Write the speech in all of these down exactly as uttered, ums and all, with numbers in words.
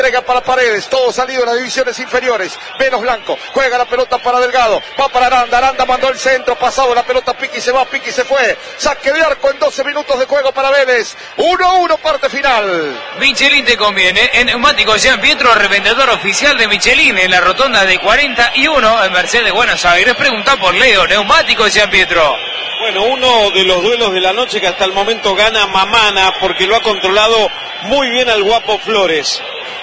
entrega para Paredes, todo salido en las divisiones inferiores, menos Blanco, juega la pelota para Delgado, va para Aranda, Aranda mandó el centro, pasado la pelota, Piqui se va, Piqui se fue, saque de arco en doce minutos de juego para Vélez, uno a uno parte final. Michelin te conviene, en Neumáticos Jean Pietro, revendedor oficial de Michelin en la rotonda de cuarenta y uno en Mercedes, Buenos Aires. Pregunta por Leo, Neumáticos Jean Pietro. Bueno, uno de los duelos de la noche que hasta el momento gana Mamana porque lo ha controlado muy bien al guapo Flores.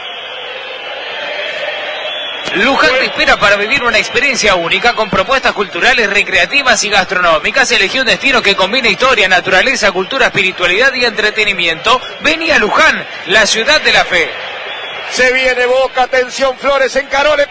Luján te espera para vivir una experiencia única con propuestas culturales, recreativas y gastronómicas. Elegí un destino que combine historia, naturaleza, cultura, espiritualidad y entretenimiento. Vení a Luján, la ciudad de la fe. Se viene Boca, atención, Flores encaró, le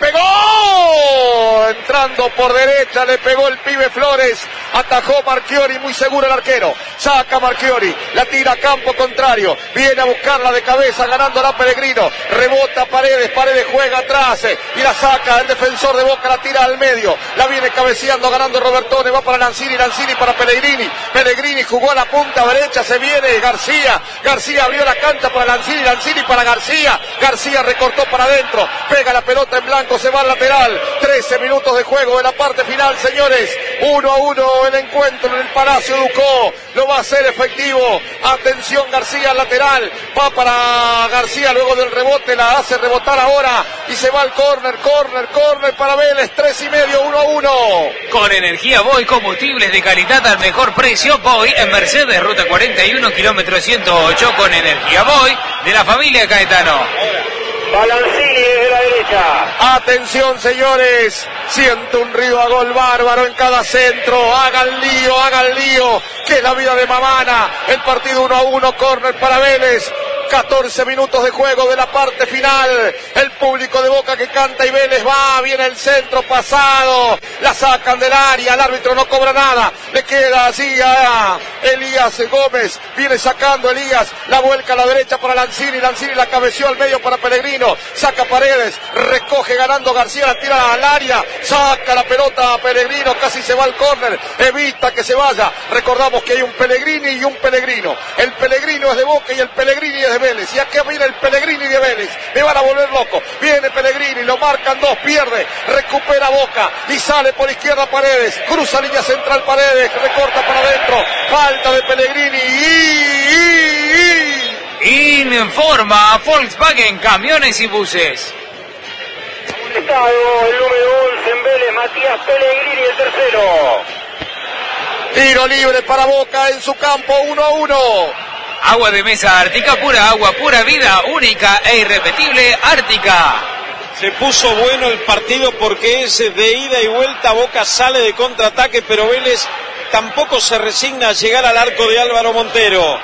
pegó, entrando por derecha, le pegó el pibe Flores, atajó Marchiori, muy seguro el arquero, saca Marchiori, la tira a campo contrario, viene a buscarla de cabeza, ganándola Pellegrino, rebota Paredes, Paredes juega atrás, y la saca el defensor de Boca, la tira al medio, la viene cabeceando, ganando Robertone, va para Lanzini, Lanzini para Pellegrini, Pellegrini jugó a la punta derecha, se viene García, García abrió la cancha para Lanzini, Lanzini para García, García recortó para adentro, pega la pelota en blanco, se va al lateral, trece minutos de juego en la parte final, señores, uno a uno el encuentro en el Palacio Ducó, lo va a hacer efectivo, atención García al lateral, va para García luego del rebote, la hace rebotar ahora y se va al córner, córner, córner para Vélez, tres y medio, uno a uno. Con energía Boy, combustibles de calidad al mejor precio, Boy en Mercedes, ruta cuarenta y uno, kilómetro ciento ocho, con energía Boy de la familia Caetano. Balancini desde la derecha. Atención, señores, siento un río a gol bárbaro en cada centro, hagan lío, hagan lío, que es la vida de Mamana, el partido uno a uno, córner para Vélez, catorce minutos de juego de la parte final, el público de Boca que canta y Vélez va, viene el centro pasado, la sacan del área, el árbitro no cobra nada, le queda así a Elías Gómez, viene sacando Elías, la vuelca a la derecha para Lanzini, Lanzini la cabeció al medio para Pellegrino, saca Paredes, recoge ganando García, la tira al área, saca la pelota a Pellegrino, casi se va al córner, evita que se vaya, recordamos que hay un Pellegrini y un Pellegrino, el Pellegrino es de Boca y el Pellegrini es de Vélez, y aquí viene el Pellegrini de Vélez, me van a volver loco, viene Pellegrini, lo marcan dos, pierde, recupera Boca, y sale por izquierda Paredes, cruza línea central Paredes, recorta para adentro, falta de Pellegrini, y, y, y... Informa Volkswagen Camiones y Buses. Estado el número once en Vélez, Matías Pellegrini, el tercero. Tiro libre para Boca en su campo, uno a uno. Agua de mesa Ártica, pura agua, pura vida, única e irrepetible, Ártica. Se puso bueno el partido porque es de ida y vuelta, Boca sale de contraataque, pero Vélez tampoco se resigna a llegar al arco de Álvaro Montero.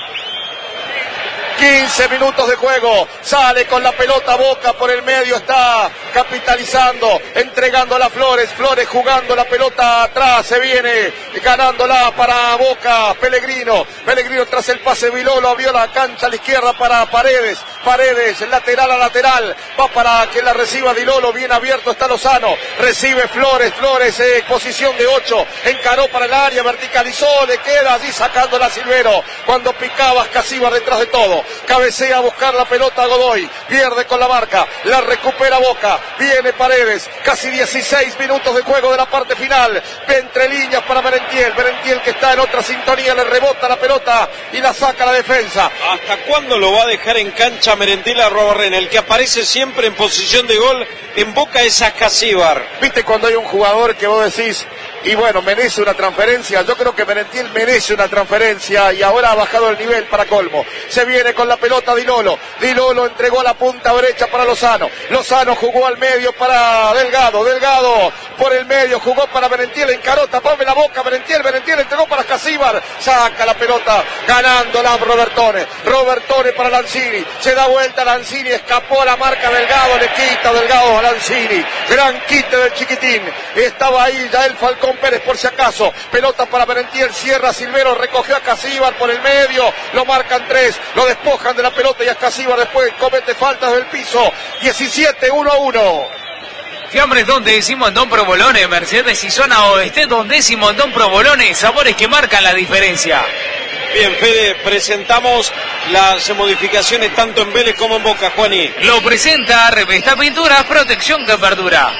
quince minutos de juego, sale con la pelota Boca por el medio, está capitalizando, entregándola a Flores, Flores jugando la pelota atrás, se viene ganándola para Boca, Pellegrino, Pellegrino tras el pase Vilolo, abrió la cancha a la izquierda para Paredes, Paredes, lateral a lateral, va para que la reciba Dilolo, bien abierto está Lozano, recibe Flores, Flores, eh, posición de ocho, encaró para el área, verticalizó, le queda allí sacándola a Silvero, cuando picaba Casíbar detrás de todo, cabecea a buscar la pelota a Godoy, pierde con la marca, la recupera Boca, viene Paredes, casi dieciséis minutos de juego de la parte final, entre líneas para Merentiel, Merentiel que está en otra sintonía, le rebota la pelota y la saca la defensa. ¿Hasta cuándo lo va a dejar en cancha Merentiel a Robarrena? El que aparece siempre en posición de gol en Boca es Casíbar. ¿Viste cuando hay un jugador que vos decís, y bueno, merece una transferencia? Yo creo que Merentiel merece una transferencia y ahora ha bajado el nivel para colmo. Se viene con la pelota Dilolo, Dilolo entregó la punta derecha para Lozano, Lozano jugó al medio para Delgado, Delgado por el medio, jugó para Merentiel, encaró, tapame la boca Merentiel, Merentiel entregó para Casíbar, saca la pelota, ganándola Robertone, Robertone para Lanzini, se da vuelta Lanzini, escapó a la marca Delgado, le quita Delgado a Lanzini, gran quite del chiquitín, estaba ahí ya el Falcón Pérez por si acaso, pelota para Merentiel, cierra Silvero, recogió a Casíbar por el medio, lo marcan tres, lo despojan de la pelota y a Casíbar después comete faltas del piso, diecisiete, uno a uno. Fiambres donde Simondón Provolone, Mercedes y zona oeste donde Simondón Provolone, sabores que marcan la diferencia. Bien, Fede, presentamos las modificaciones tanto en Vélez como en Boca, Juaní. Lo presenta Revesta Pinturas, protección que perdura.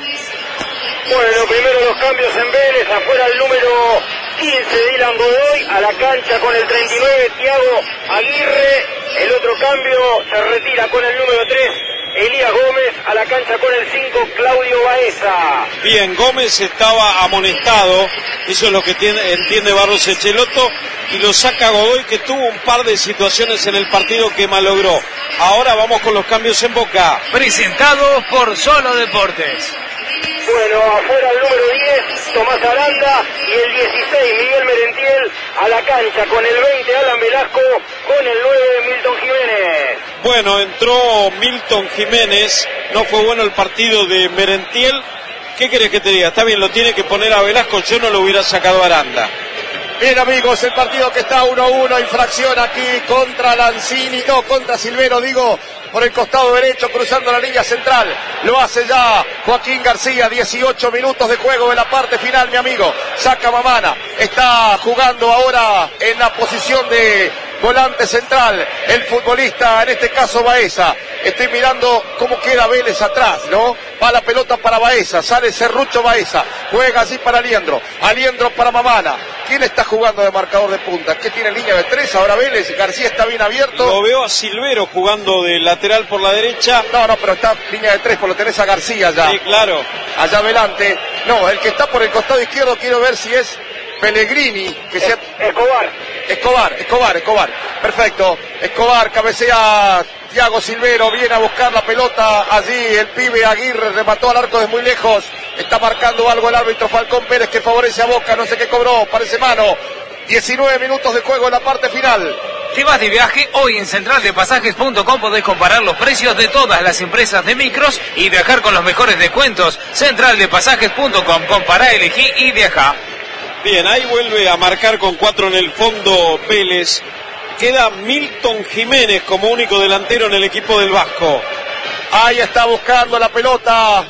Bueno, primero los cambios en Vélez, afuera el número quince, Dylan Godoy, a la cancha con el treinta y nueve, Thiago Aguirre. El otro cambio se retira con el número tres, Elías Gómez, a la cancha con el cinco, Claudio Baeza. Bien, Gómez estaba amonestado, eso es lo que tiene, entiende Barros Echeloto, y lo saca Godoy, que tuvo un par de situaciones en el partido que malogró. Ahora vamos con los cambios en Boca. Presentados por Solo Deportes. Bueno, afuera el número diez, Tomás Aranda, y el dieciséis, Miguel Merentiel, a la cancha con el veinte, Alan Velasco, con el nueve, Milton Jiménez. Bueno, entró Milton Jiménez, no fue bueno el partido de Merentiel. ¿Qué querés que te diga? Está bien, lo tiene que poner a Velasco, yo no lo hubiera sacado a Aranda. Bien, amigos, el partido que está uno a uno, infracción aquí contra Lanzini, no, contra Silvero, digo, por el costado derecho, cruzando la línea central. Lo hace ya Joaquín García, dieciocho minutos de juego en la parte final, mi amigo. Saca Mamana, está jugando ahora en la posición de volante central, el futbolista, en este caso Baeza. Estoy mirando cómo queda Vélez atrás, ¿no? Va la pelota para Baeza, sale Serrucho Baeza, juega así para Aliendro, Aliendro para Mamana. ¿Quién está jugando de marcador de punta? ¿Qué tiene línea de tres? Ahora Vélez, García está bien abierto. Lo veo a Silvero jugando de lateral por la derecha. No, no, pero está línea de tres, por lo tenés a García ya. Sí, claro. Allá adelante. No, el que está por el costado izquierdo, quiero ver si es Pellegrini, que sea... Escobar. Escobar, Escobar, Escobar. Perfecto. Escobar, cabecea Thiago Silvero, viene a buscar la pelota allí. El pibe Aguirre remató al arco de muy lejos. Está marcando algo el árbitro Falcón Pérez, que favorece a Boca. No sé qué cobró, parece mano. diecinueve minutos de juego en la parte final. Si vas de viaje, hoy en central de pasajes punto com podés comparar los precios de todas las empresas de micros y viajar con los mejores descuentos. central de pasajes punto com, compará, elegí y viaja. Bien, ahí vuelve a marcar con cuatro en el fondo Vélez. Queda Milton Jiménez como único delantero en el equipo del Vasco. Ahí está buscando la pelota.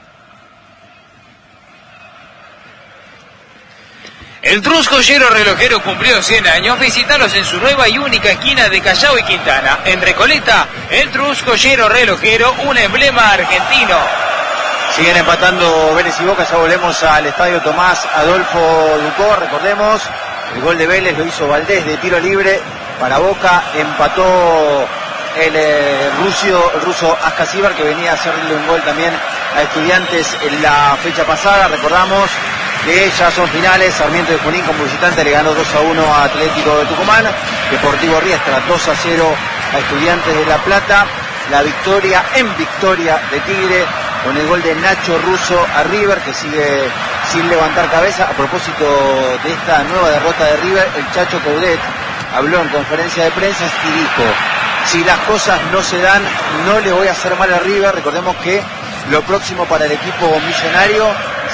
El Trus Joyero Relojero cumplió cien años. Visítalos en su nueva y única esquina de Callao y Quintana. En Recoleta, el Trus Joyero Relojero, un emblema argentino. Siguen empatando Vélez y Boca, ya volvemos al estadio Tomás Adolfo Ducó, recordemos, el gol de Vélez lo hizo Valdés de tiro libre para Boca, empató el, eh, ruso, el ruso Ascasíbar, que venía a hacerle un gol también a Estudiantes en la fecha pasada. Recordamos que ya son finales, Sarmiento de Junín como visitante le ganó dos a uno a Atlético de Tucumán, Deportivo Riestra dos a cero a Estudiantes de La Plata, la victoria en victoria de Tigre, con el gol de Nacho Russo a River, que sigue sin levantar cabeza. A propósito de esta nueva derrota de River, el Chacho Coudet habló en conferencia de prensa y dijo: si las cosas no se dan, no le voy a hacer mal a River. Recordemos que lo próximo para el equipo millonario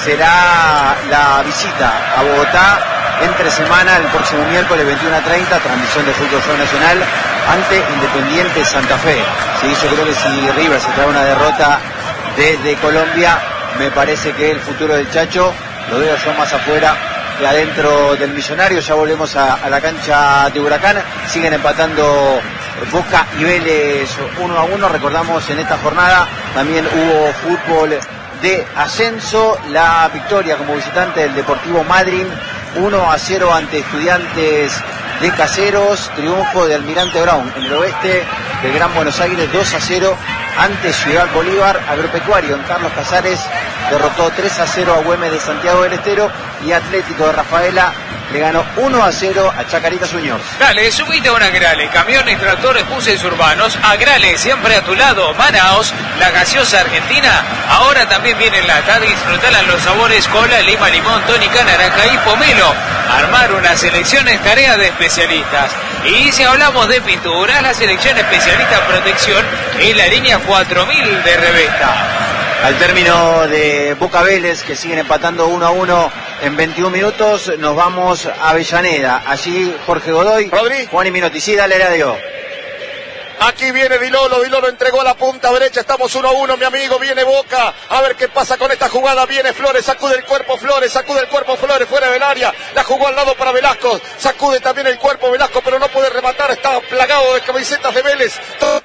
será la visita a Bogotá entre semana, el próximo miércoles veintiuno a treinta, transmisión de Fútbol Show Nacional ante Independiente Santa Fe. Sí, yo creo que si River se trae una derrota desde Colombia, me parece que el futuro del Chacho lo veo yo más afuera que adentro del millonario. Ya volvemos a, a la cancha de Huracán, siguen empatando Boca y Vélez uno a uno. Recordamos, en esta jornada también hubo fútbol de ascenso, la victoria como visitante del Deportivo Madryn uno a cero ante Estudiantes de Caseros, triunfo de Almirante Brown en el oeste del Gran Buenos Aires dos a cero ante Ciudad Bolívar. Agropecuario en Carlos Casares derrotó tres a cero a Güemes de Santiago del Estero, y Atlético de Rafaela le ganó uno a cero a Chacarita Juniors. Dale, subite a un Agrale, camiones, tractores, buses urbanos. Agrale, siempre a tu lado. Manaos, la gaseosa argentina, ahora también viene en lata. Disfrutala en los sabores cola, lima, limón, tónica, naranja y pomelo. Armar una selección es tarea de especialistas. Y si hablamos de pinturas, la selección especialista en protección es la línea cuatro mil de Revesta. Al término de Boca Vélez, que siguen empatando uno a uno en veintiún minutos, nos vamos a Avellaneda. Allí Jorge Godoy, Rodri. Juan y Minotti. Sí, dale, radio. Aquí viene Di Lolo, Di Lolo entregó a la punta derecha, estamos uno a uno, mi amigo, viene Boca, a ver qué pasa con esta jugada, viene Flores, sacude el cuerpo Flores, sacude el cuerpo Flores fuera del área, la jugó al lado para Velasco, sacude también el cuerpo Velasco, pero no puede rematar, está plagado de camisetas de Vélez. Todo...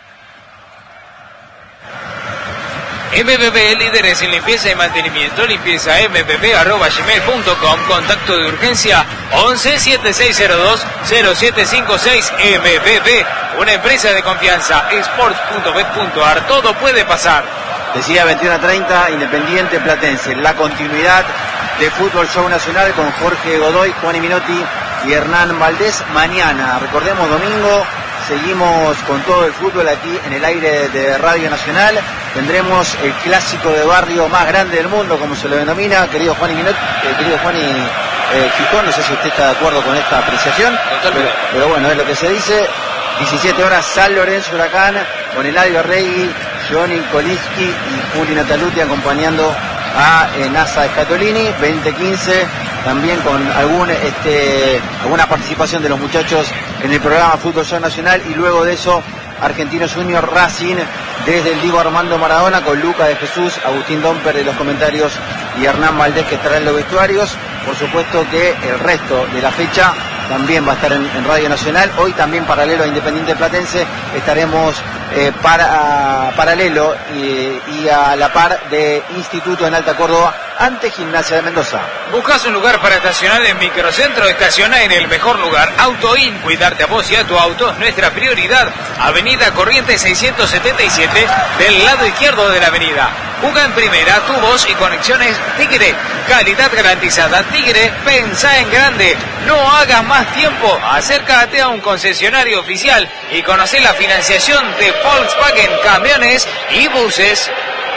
M P P, líderes en limpieza y mantenimiento, limpieza m p p arroba gmail punto com, contacto de urgencia once siete seis cero dos cero siete cinco seis. M P P, una empresa de confianza, sports punto bet punto a r, todo puede pasar. Decía veintiuno a treinta, Independiente Platense, la continuidad de Fútbol Show Nacional con Jorge Godoy, Juan Minotti y Hernán Valdés. Mañana, recordemos, domingo, seguimos con todo el fútbol aquí en el aire de Radio Nacional. Tendremos el clásico de barrio más grande del mundo, como se lo denomina, querido Juan y Minotti, eh, querido Juan y eh, Gijón, no sé si usted está de acuerdo con esta apreciación, pero, pero bueno, es lo que se dice. diecisiete horas, San Lorenzo Huracán, con Eladio Regui, Johnny Koliski y Juli Nataluti acompañando a eh, NASA Scatolini. Veinte quince, también con algún, este, alguna participación de los muchachos en el programa Fútbol Show Nacional, y luego de eso Argentinos Junior Racing desde el Diego Armando Maradona, con Luca de Jesús, Agustín Domper de los comentarios y Hernán Valdés, que estará en los vestuarios. Por supuesto que el resto de la fecha también va a estar en, en Radio Nacional. Hoy también paralelo a Independiente Platense estaremos eh, para, paralelo y, y a la par de Instituto en Alta Córdoba ante Gimnasia de Mendoza. ¿Buscas un lugar para estacionar en Microcentro? Estaciona en el mejor lugar. AutoIn, cuidarte a vos y a tu auto es nuestra prioridad. Avenida Corrientes seiscientos setenta y siete, del lado izquierdo de la avenida. Juga en primera, tubos y conexiones Tigre. Calidad garantizada. Tigre, pensá en grande. No hagas más tiempo. Acércate a un concesionario oficial y conocé la financiación de Volkswagen Camiones y Buses.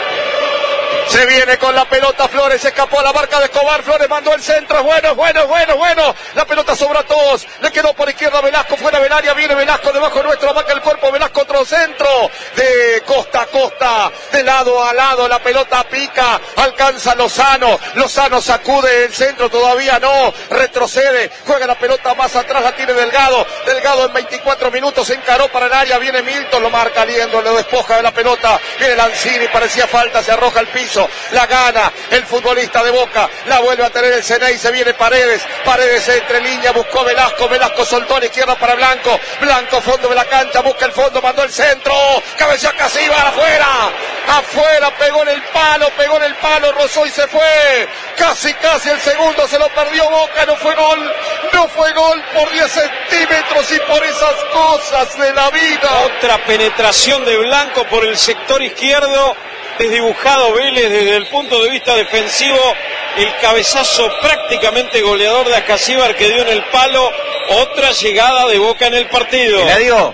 Se viene con la pelota Flores, escapó a la marca de Escobar, Flores mandó el centro, bueno, bueno, bueno, bueno, la pelota sobra a todos, le quedó por izquierda Velasco, fuera del área, viene Velasco debajo nuestro, marca el cuerpo, Velasco otro centro, de costa a costa, de lado a lado, la pelota pica, alcanza Lozano, Lozano sacude el centro, todavía no, retrocede, juega la pelota más atrás, la tiene Delgado, Delgado en veinticuatro minutos, se encaró para el área, viene Milton, lo marca Liendo, lo despoja de la pelota, viene Lanzini, parecía falta, se arroja al piso, la gana el futbolista de Boca, la vuelve a tener el Ceney, se viene Paredes, Paredes entre línea, buscó Velasco, Velasco soltó a la izquierda para Blanco, Blanco fondo de la cancha, busca el fondo, mandó el centro, cabeceó Casíbar, afuera, afuera, pegó en el palo, pegó en el palo, rozó y se fue, casi, casi el segundo, se lo perdió Boca, no fue gol, no fue gol por diez centímetros y por esas cosas de la vida. Otra penetración de Blanco por el sector izquierdo, desdibujado Vélez desde el punto de vista defensivo, el cabezazo prácticamente goleador de Acasíbar que dio en el palo. Otra llegada de Boca en el partido. Eladio,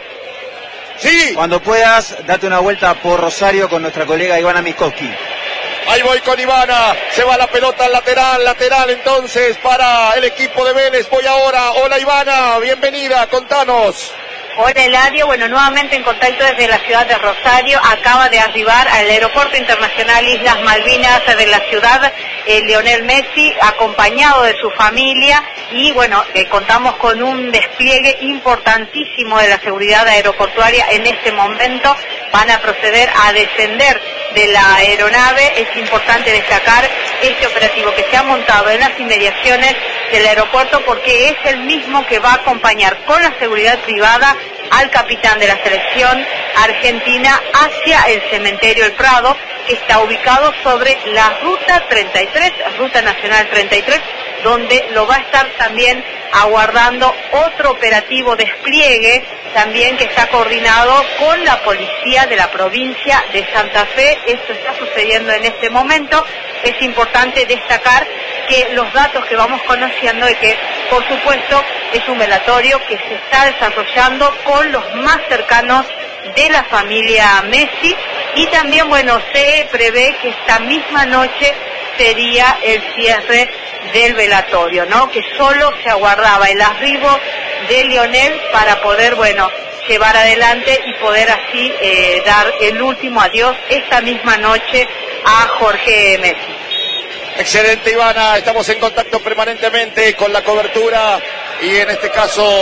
sí, cuando puedas, date una vuelta por Rosario con nuestra colega Ivana Miskowski. Ahí voy con Ivana, se va la pelota al lateral, lateral entonces para el equipo de Vélez. Voy ahora, hola Ivana, bienvenida, contanos. Hola Eladio, bueno, nuevamente en contacto desde la ciudad de Rosario. Acaba de arribar al Aeropuerto Internacional Islas Malvinas de la ciudad eh, Lionel Messi, acompañado de su familia, y bueno, eh, contamos con un despliegue importantísimo de la seguridad aeroportuaria. En este momento van a proceder a descender de la aeronave. Es importante destacar este operativo que se ha montado en las inmediaciones del aeropuerto, porque es el mismo que va a acompañar con la seguridad privada al capitán de la selección argentina hacia el cementerio El Prado, que está ubicado sobre la ruta treinta y tres, ruta nacional treinta y tres, donde lo va a estar también aguardando otro operativo despliegue, también que está coordinado con la policía de la provincia de Santa Fe. Esto está sucediendo en este momento. Es importante destacar que los datos que vamos conociendo es que, por supuesto, es un velatorio que se está desarrollando con los más cercanos de la familia Messi, y también, bueno, se prevé que esta misma noche sería el cierre del velatorio, ¿no? Que solo se aguardaba el arribo de Lionel para poder, bueno, llevar adelante y poder así eh, dar el último adiós esta misma noche a Jorge Messi. Excelente Ivana, estamos en contacto permanentemente con la cobertura y en este caso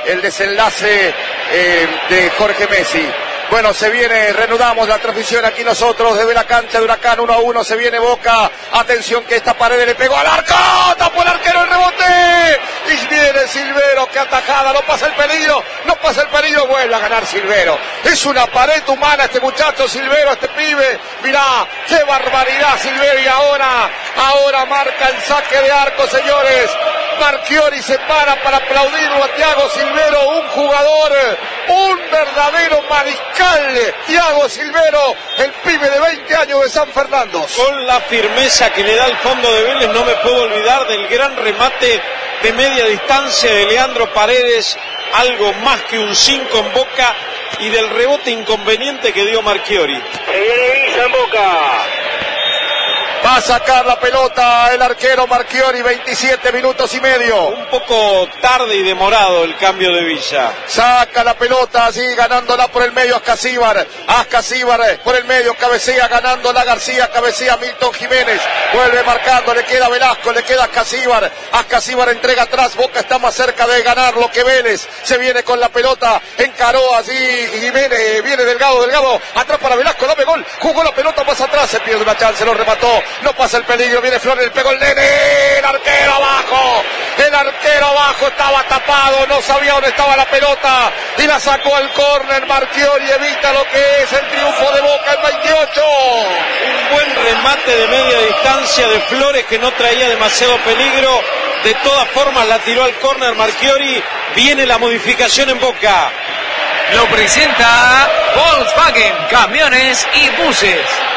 el desenlace eh, de Jorge Messi. Bueno, se viene, reanudamos la transmisión aquí nosotros desde la cancha de Huracán, uno a uno, se viene Boca, atención que esta pared le pegó al arco, tapó el arquero el rebote, y viene Silvero, que atajada, no pasa el peligro, no pasa el peligro, vuelve a ganar Silvero, es una pared humana este muchacho Silvero, este pibe, mirá, qué barbaridad Silvero, y ahora, ahora marca el saque de arco, señores, Marchiori se para para aplaudirlo a Thiago Silvero, un jugador, un verdadero mariscal, Thiago Silvero, el pibe de veinte años de San Fernando. Con la firmeza que le da el fondo de Vélez, no me puedo olvidar del gran remate de media distancia de Leandro Paredes, algo más que un cinco en Boca, y del rebote inconveniente que dio Marchiori. Se viene Villa en Boca. Va a sacar la pelota el arquero Marchiori, veintisiete minutos y medio. Un poco tarde y demorado el cambio de Villa. Saca la pelota allí, ganándola por el medio Ascasíbar. Ascasíbar por el medio, cabecea, ganándola García, cabecea Milton Jiménez. Vuelve marcando, le queda Velasco, le queda Ascasíbar. Ascasíbar entrega atrás, Boca está más cerca de ganar lo que Vélez. Se viene con la pelota, encaró allí Jiménez, viene Delgado, Delgado, atrás para Velasco, dame gol. Jugó la pelota más atrás, se pierde una chance, lo remató. No pasa el peligro, viene Flores, el pegó el nene, el arquero abajo, el arquero abajo estaba tapado, no sabía dónde estaba la pelota y la sacó al córner, Marchiori evita lo que es el triunfo de Boca en veintiocho. Un buen remate de media distancia de Flores que no traía demasiado peligro, de todas formas la tiró al córner Marchiori, viene la modificación en Boca. Lo presenta Volkswagen, camiones y buses.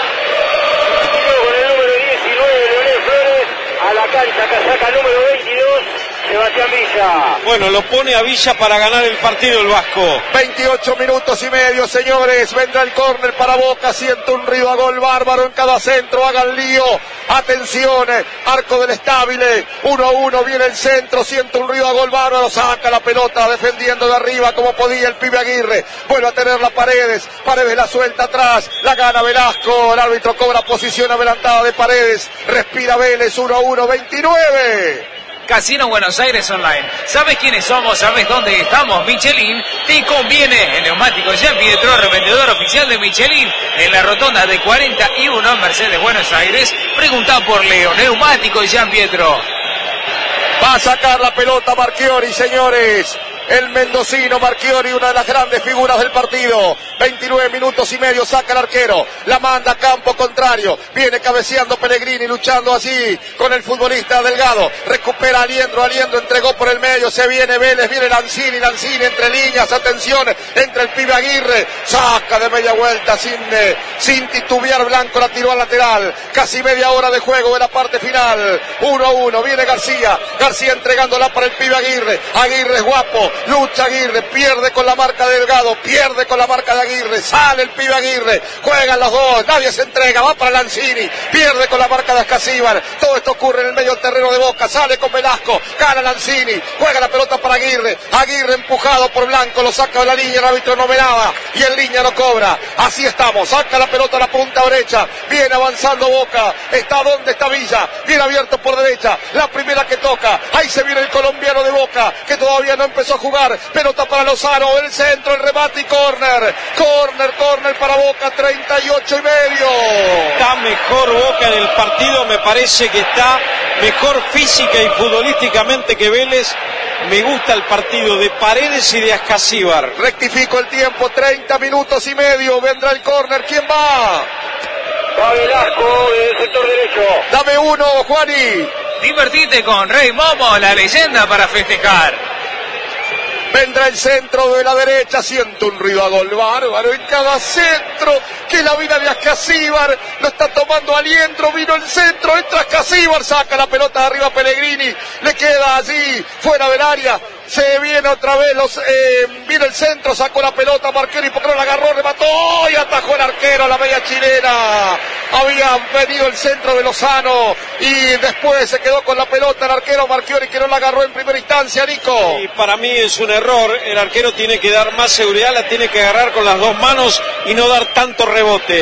A la cancha, casaca número veintidós, Sebastián Villa. Bueno, lo pone a Villa para ganar el partido el Vasco. veintiocho minutos y medio, señores. Vendrá el córner para Boca. Siente un río a gol bárbaro en cada centro. Hagan lío. Atención. Arco del Estabile. uno a uno. Viene el centro. Siente un río a gol bárbaro. Saca la pelota defendiendo de arriba como podía el pibe Aguirre. Vuelve a tener las Paredes. Paredes la suelta atrás. La gana Velasco. El árbitro cobra posición adelantada de Paredes. Respira Vélez. uno a uno. veintinueve. Casino Buenos Aires Online. ¿Sabes quiénes somos? ¿Sabes dónde estamos? Michelin te conviene. El neumático Jean Pietro, revendedor oficial de Michelin, en la rotonda de cuarenta y uno en Mercedes, Buenos Aires. Pregunta por Leo. Neumático Jean Pietro. Va a sacar la pelota Marchiori, señores. El mendocino Marchiori, una de las grandes figuras del partido. veintinueve minutos y medio, saca el arquero. La manda a campo contrario. Viene cabeceando Pellegrini, luchando allí con el futbolista Delgado. Recupera Aliendro, Aliendro entregó por el medio. Se viene Vélez, viene Lanzini, Lanzini entre líneas. Atención, entre el pibe Aguirre. Saca de media vuelta sin, eh, sin titubear Blanco, la tiró al lateral. Casi media hora de juego de la parte final. uno a uno, viene García. García entregándola para el pibe Aguirre. Aguirre es guapo. Lucha Aguirre, pierde con la marca de Delgado, pierde con la marca de Aguirre, sale el pibe Aguirre, juegan los dos, nadie se entrega, va para Lanzini, pierde con la marca de Ascasíbar, todo esto ocurre en el medio terreno de Boca, sale con Velasco, gana Lanzini, juega la pelota para Aguirre, Aguirre empujado por Blanco, lo saca de la línea, el árbitro no ve nada, y el línea no cobra, así estamos, saca la pelota a la punta derecha, viene avanzando Boca, está donde está Villa, viene abierto por derecha, la primera que toca, ahí se viene el colombiano de Boca, que todavía no empezó a jugar, pelota para Lozano, el centro, el remate y córner, córner, córner para Boca, treinta y ocho y medio. Está mejor Boca en el partido, me parece que está mejor física y futbolísticamente que Vélez. Me gusta el partido de Paredes y de Ascasíbar. Rectifico el tiempo, treinta minutos y medio, vendrá el córner, ¿quién va? Va Velasco del sector derecho. Dame uno, Juani. Divertite con Rey Momo, la leyenda para festejar. Vendrá el centro de la derecha, siento un ruido a gol bárbaro en cada centro, que la vida de Ascasíbar, lo está tomando Aliendro, vino el centro, entra Ascasíbar, saca la pelota de arriba Pellegrini, le queda allí, fuera del área, se viene otra vez, los, eh, viene el centro, sacó la pelota, Marchiori, porque no la agarró, remató y atajó el arquero a la media chilena. Había venido el centro de Lozano y después se quedó con la pelota el arquero Marchiori, que no la agarró en primera instancia, Nico. Y para mí es un error, el arquero tiene que dar más seguridad, la tiene que agarrar con las dos manos y no dar tanto rebote.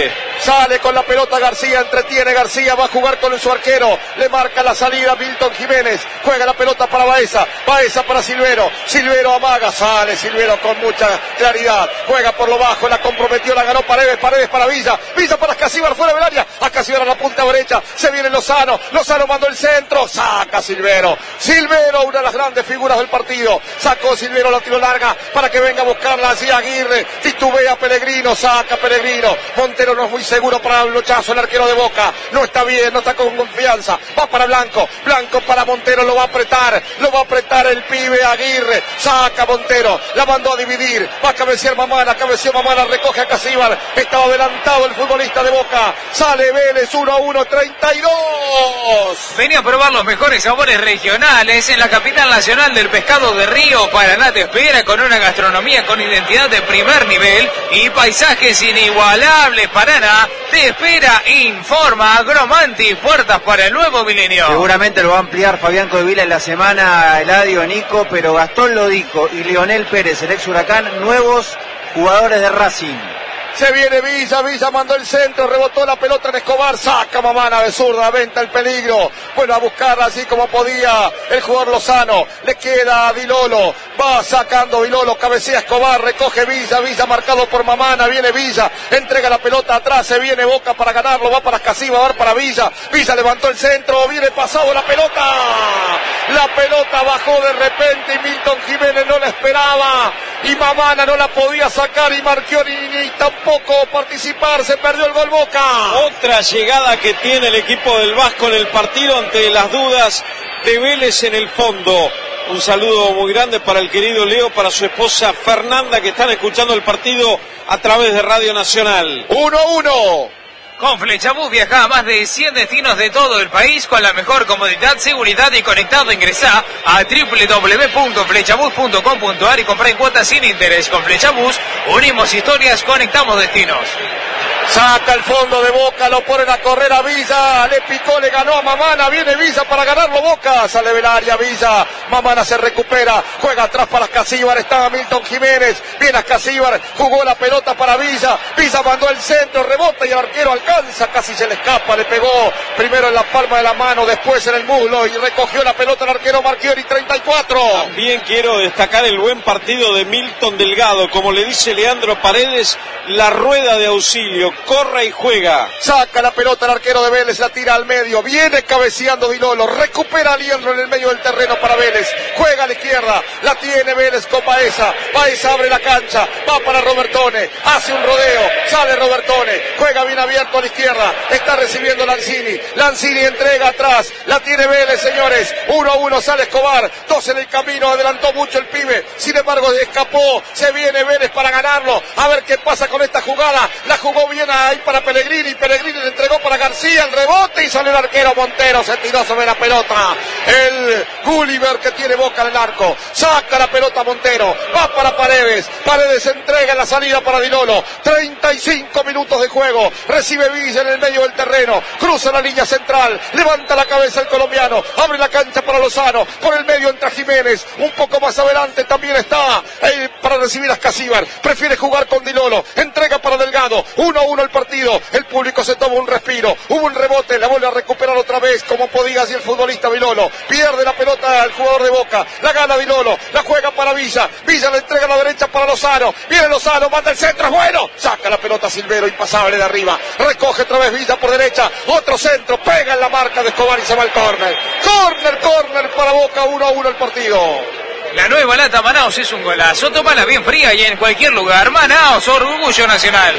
Sale con la pelota García, entretiene García, va a jugar con su arquero. Le marca la salida Milton Jiménez. Juega la pelota para Baeza. Baeza para Silvero. Silvero amaga. Sale Silvero con mucha claridad. Juega por lo bajo. La comprometió, la ganó Paredes. Paredes para Villa. Villa para Escasíbar fuera del área. A Escasíbar a la punta derecha. Se viene Lozano. Lozano mandó el centro. Saca Silvero. Silvero, una de las grandes figuras del partido. Sacó Silvero, la tiro larga para que venga a buscarla así Aguirre. Titubea Pellegrino. Saca Pellegrino. Montero no es muy seguro para el lochazo. El arquero de Boca. No está bien, no está con confianza. Va para Blanco. Blanco para Montero. Lo va a apretar. Lo va a apretar el pibe Aguirre. Saca Montero. La mandó a dividir. Va a cabecear Mamana. Cabeció Mamana. Recoge a Casíbar. Estaba adelantado el futbolista de Boca. Sale Vélez. uno a uno. treinta y dos. Venía a probar los mejores sabores regionales en la capital nacional del pescado de Río. Paraná te espera con una gastronomía con identidad de primer nivel y paisajes inigualables. Paraná te espera, informa Agromantis, puertas para el nuevo milenio. Seguramente lo va a ampliar Fabián Codevila en la semana, Eladio, Nico, pero Gastón Lodico y Leonel Pérez, el ex Huracán, nuevos jugadores de Racing. Se viene Villa, Villa mandó el centro, rebotó la pelota en Escobar, saca Mamana de zurda, venta el peligro, bueno, a buscarla así como podía el jugador Lozano, le queda a Dilolo, va sacando Dilolo, cabecea Escobar, recoge Villa, Villa marcado por Mamana, viene Villa, entrega la pelota atrás, se viene Boca para ganarlo, va para Escasíbar, va para Villa, Villa levantó el centro, viene pasado la pelota, la pelota bajó de repente y Milton Jiménez no la esperaba, y Mamana no la podía sacar y Marchioni ni tampoco participar, se perdió el gol Boca. Otra llegada que tiene el equipo del Vasco en el partido ante las dudas de Vélez en el fondo. Un saludo muy grande para el querido Leo, para su esposa Fernanda, que están escuchando el partido a través de Radio Nacional. uno a uno. Con Flechabús viaja a más de cien destinos de todo el país con la mejor comodidad, seguridad y conectado. Ingresá a doble u doble u doble u punto flechabús punto com punto a r y comprá en cuotas sin interés. Con Flechabús unimos historias, conectamos destinos. Saca el fondo de Boca, lo ponen a correr a Villa, le picó, le ganó a Mamana, viene Villa para ganarlo Boca, sale del área Villa, Mamana se recupera, juega atrás para Escasíbar, estaba Milton Jiménez, viene a Escasíbar, jugó la pelota para Villa, Villa mandó el centro, rebota y el arquero alcanza, casi se le escapa, le pegó primero en la palma de la mano, después en el muslo y recogió la pelota el arquero Marchioni, treinta y cuatro. También quiero destacar el buen partido de Milton Delgado, como le dice Leandro Paredes, la rueda de auxilio. Corre y juega. Saca la pelota el arquero de Vélez, la tira al medio, viene cabeceando Dilolo, recupera a Liendro en el medio del terreno para Vélez, juega a la izquierda, la tiene Vélez con Baeza, Baeza abre la cancha, va para Robertone, hace un rodeo, sale Robertone, juega bien abierto a la izquierda, está recibiendo Lanzini, Lanzini entrega atrás, la tiene Vélez señores, uno a uno sale Escobar, dos en el camino, adelantó mucho el pibe, sin embargo escapó, se viene Vélez para ganarlo, a ver qué pasa con esta jugada, la jugó bien ahí para Pellegrini, Pellegrini le entregó para García, el rebote y sale el arquero Montero, se tiró sobre la pelota, el Gulliver que tiene Boca en el arco, saca la pelota Montero, va para Paredes, Paredes entrega en la salida para Dilolo, treinta y cinco minutos de juego, recibe Villa en el medio del terreno, cruza la línea central, levanta la cabeza el colombiano, abre la cancha para Lozano, por el medio entra Jiménez, un poco más adelante también está eh, para recibir a Escasíbar, prefiere jugar con Dilolo, entrega para Delgado, uno a uno el partido, el público se toma un respiro, hubo un rebote, la vuelve a recuperar otra vez como podía así el futbolista Dilolo, pierde la pelota al jugador de Boca, la gana Dilolo, la juega para Villa, Villa le entrega a la derecha para Lozano, viene Lozano, manda el centro, bueno, saca la pelota Silvero, impasable de arriba, recoge otra vez Villa por derecha, otro centro, pega en la marca de Escobar y se va al córner, córner, córner para Boca, uno a uno el partido. La nueva lata Manaos es un golazo, tómala bien fría y en cualquier lugar. Manaos, orgullo nacional.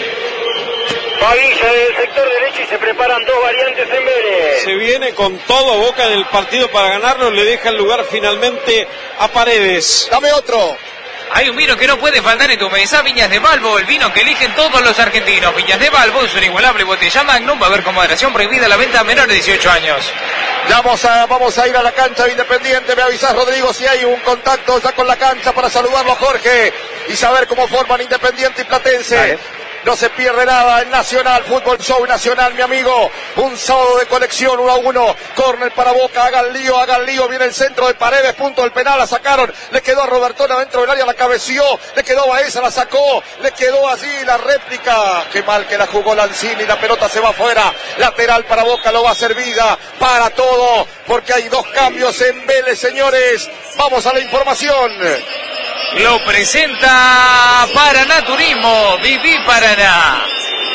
Avisa del sector derecho y se preparan dos variantes en Vélez. Se viene con todo Boca en el partido para ganarlo, le deja el lugar finalmente a Paredes. Dame otro. Hay un vino que no puede faltar en tu mesa, Viñas de Balbo, el vino que eligen todos los argentinos. Viñas de Balbo es una inigualable botella Magnum, va a haber con moderación prohibida la venta a menores de dieciocho años. Vamos a, vamos a ir a la cancha de Independiente, me avisás Rodrigo si hay un contacto ya con la cancha para saludarlo a Jorge y saber cómo forman Independiente y Platense. Dale. no se pierde nada en Nacional, Fútbol Show Nacional, mi amigo. Un sábado de colección, uno a uno. Córner para Boca, hagan lío, hagan lío. Viene el centro de Paredes, punto del penal, la sacaron. Le quedó a Robertona dentro del área, la cabeció. Le quedó a Baeza, la sacó. Le quedó allí la réplica. Qué mal que la jugó Lanzini, la pelota se va afuera. Lateral para Boca, lo va a ser vida para todo, porque hay dos cambios en Vélez, señores. Vamos a la información. Lo presenta Paraná Turismo, Viví Paraná.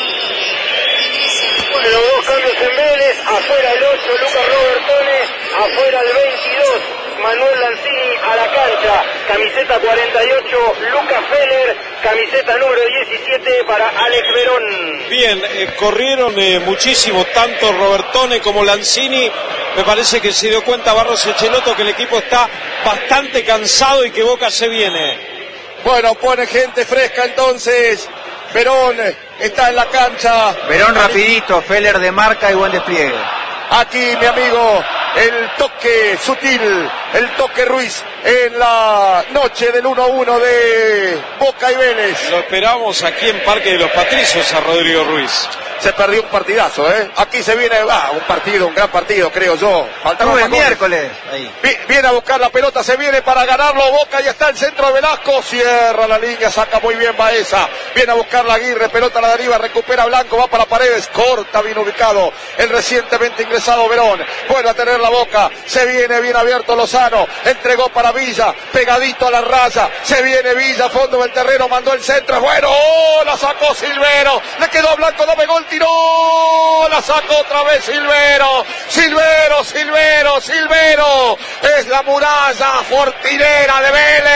Bueno, dos cambios en Vélez, afuera el ocho, Lucas Robertone, afuera el veintidós, Manuel Lanzini a la cancha, camiseta cuarenta y ocho, Lucas Feller, camiseta número diecisiete para Alex Verón. Bien, eh, corrieron eh, muchísimo, tanto Robertone como Lanzini. Me parece que se dio cuenta Barros Echelotto que el equipo está bastante cansado y que Boca se viene. Bueno, pone gente fresca entonces. Verón está en la cancha. Verón rapidito, Feller de marca y buen despliegue. Aquí, mi amigo, el toque sutil, el toque Ruiz en la noche del uno a uno de Boca y Vélez. Lo esperamos aquí en Parque de los Patricios a Rodrigo Ruiz. Se perdió un partidazo, ¿eh? Aquí se viene, va, ah, un partido, un gran partido, creo yo. Faltaba el miércoles. Ahí. Viene a buscar la pelota, se viene para ganarlo. Boca, y está el centro de Velasco. Cierra la línea, saca muy bien Baeza. Viene a buscar la Aguirre, pelota a la deriva, recupera Blanco, va para Paredes. Corta, bien ubicado el recientemente ingresado Verón. Vuelve a tener la Boca. Se viene bien abierto Lozano. Entregó para Villa, pegadito a la raya. Se viene Villa, fondo del terreno, mandó el centro. Bueno, oh, la sacó Silvero. Le quedó a Blanco, dame gol. Tiró, la sacó otra vez Silvero, Silvero, Silvero, Silvero, es la muralla fortinera de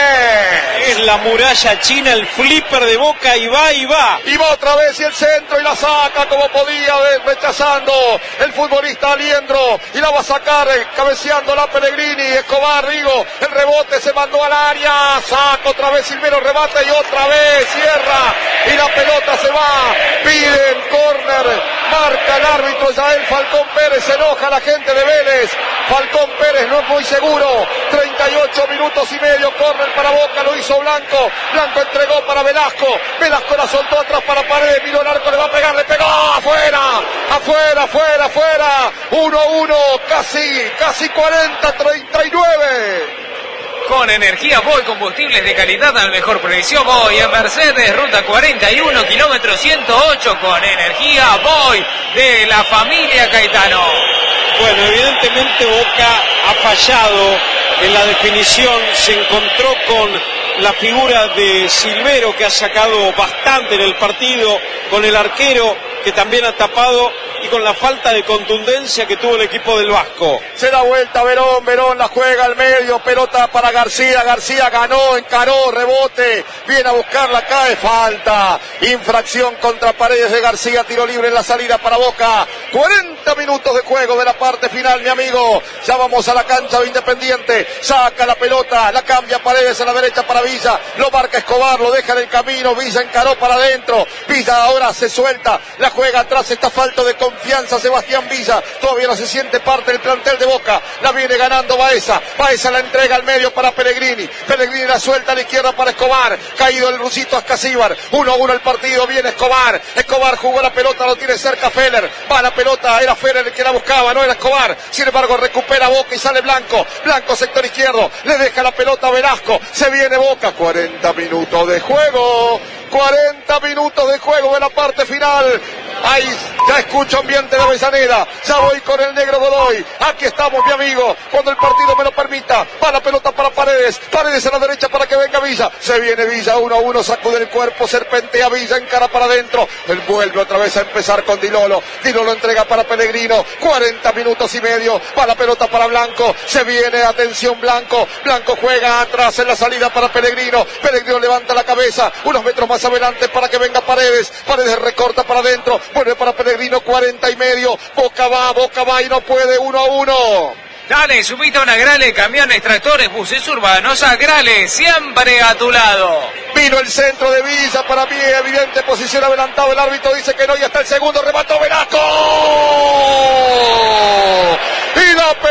Vélez. Es la muralla china, el flipper de Boca y va y va. Y va otra vez y el centro y la saca como podía, rechazando el futbolista Aliendro y la va a sacar eh, cabeceando la Pellegrini, Escobar, digo, el rebote se mandó al área, saca otra vez Silvero, rebate y otra vez cierra y la pelota se va, piden corner. Marca el árbitro Yael Falcón Pérez, se enoja la gente de Vélez. Falcón Pérez no es muy seguro. treinta y ocho minutos y medio, córner para Boca, lo hizo Blanco. Blanco entregó para Velasco. Velasco la soltó atrás para Paredes, miró el arco, le va a pegar, le pegó, afuera, afuera, afuera, afuera. uno a uno, casi, casi cuarenta, treinta y nueve. Con energía Boy, combustibles de calidad al mejor precio. Boy en Mercedes, ruta cuarenta y uno, kilómetro ciento ocho, con energía Boy de la familia Caetano. Bueno, evidentemente Boca ha fallado en la definición, se encontró con la figura de Silvero, que ha sacado bastante en el partido, con el arquero que también ha tapado y con la falta de contundencia que tuvo el equipo del Vasco. Se da vuelta Verón, Verón la juega al medio, pelota para García, García ganó, encaró, rebote, viene a buscarla, cae, falta, infracción contra Paredes de García, tiro libre en la salida para Boca, cuarenta minutos de juego de la parte final, mi amigo, ya vamos a la cancha de Independiente, saca la pelota, la cambia Paredes a la derecha para Villa, lo marca Escobar, lo deja en el camino, Villa encaró para adentro, Villa ahora se suelta, la juega atrás, está falto de confianza Sebastián Villa, todavía no se siente parte del plantel de Boca, la viene ganando Baeza, Baeza la entrega al medio para Pellegrini, Pellegrini la suelta a la izquierda para Escobar, caído el rusito Ascasíbar, uno a uno el partido, viene Escobar, Escobar jugó la pelota, lo tiene cerca Feller, va la pelota, era Feller el que la buscaba, no era Escobar, sin embargo recupera Boca y sale Blanco, Blanco sector izquierdo, le deja la pelota a Velasco, se viene Boca, cuarenta minutos de juego, cuarenta minutos de juego de la parte final. Ahí ya escucho ambiente de Avellaneda, ya voy con el negro Godoy, aquí estamos mi amigo, cuando el partido me lo permita, va la pelota para Paredes, Paredes a la derecha para que venga Villa, se viene Villa, uno a uno, sacude el cuerpo, serpentea Villa, encara para adentro, él vuelve otra vez a empezar con Di Lolo, Di Lolo entrega para Pellegrino, cuarenta minutos y medio, va la pelota para Blanco, se viene, atención Blanco, Blanco juega atrás en la salida para Pellegrino, Pellegrino levanta la cabeza, unos metros más adelante para que venga Paredes, Paredes recorta para adentro, vuelve para Pellegrino, cuarenta y medio, Boca va, Boca va y no puede, uno a uno. Dale, subite a una Grale, camiones, tractores, buses urbanos, a Grale, siempre a tu lado. Vino el centro de Villa, para mí evidente posición adelantado, el árbitro dice que no, y hasta el segundo remató Velasco. Y la pelota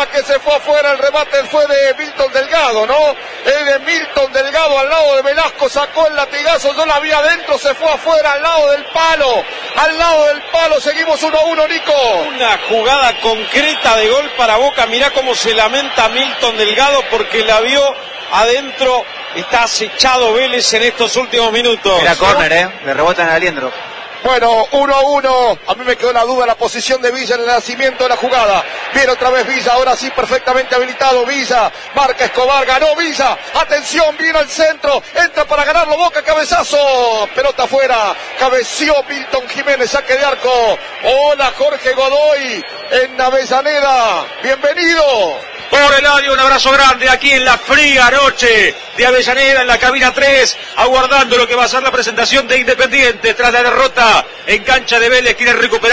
Boca que se fue afuera, el remate fue de Milton Delgado, ¿no? Es de Milton Delgado al lado de Velasco, sacó el latigazo, yo la vi adentro, se fue afuera al lado del palo, al lado del palo, seguimos uno a uno, Nico. Una jugada concreta de gol para Boca, mirá cómo se lamenta Milton Delgado porque la vio adentro, está acechado Vélez en estos últimos minutos. Era córner, ¿eh? Le rebotan a Aliendro. Bueno, uno a uno, a mí me quedó la duda la posición de Villa en el nacimiento de la jugada. Viene otra vez Villa, ahora sí perfectamente habilitado Villa, marca Escobar, ganó Villa, atención, viene al centro, entra para ganarlo Boca, cabezazo, pelota afuera, cabeció Milton Jiménez, saque de arco. Hola Jorge Godoy en Avellaneda, bienvenido. Por Eladio, un abrazo grande aquí en la fría noche de Avellaneda, en la cabina tres, aguardando lo que va a ser la presentación de Independiente tras la derrota en cancha de Vélez. Quiere recuperar